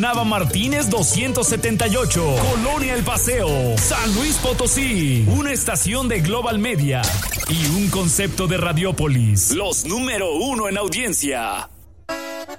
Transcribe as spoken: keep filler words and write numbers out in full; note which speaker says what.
Speaker 1: Nava Martínez doscientos setenta y ocho, Colonia El Paseo, San Luis Potosí. Una estación de Global Media y un concepto de Radiópolis. Los número uno en audiencia.